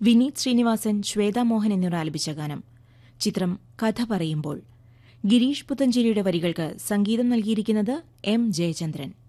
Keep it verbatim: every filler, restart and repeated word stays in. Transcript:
വിനീത് ശ്രീനിവാസൻ, ശ്വേതാ മോഹൻ എന്നിവർ ആലപിച്ച ഗാനം. ചിത്രം കഥ പറയുമ്പോൾ. ഗിരീഷ് പുത്തഞ്ചേരിയുടെ വരികൾക്ക് സംഗീതം നൽകിയിരിക്കുന്നത് എം ജയചന്ദ്രൻ.